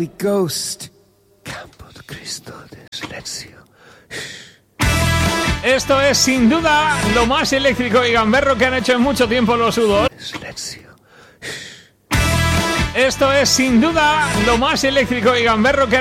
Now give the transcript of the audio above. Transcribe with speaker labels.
Speaker 1: Holy Ghost. Campo de Cristo de silencio.
Speaker 2: Esto es sin duda lo más eléctrico y gamberro que han hecho en mucho tiempo los U2.
Speaker 1: Silencio.
Speaker 2: Esto es sin duda lo más eléctrico y gamberro que han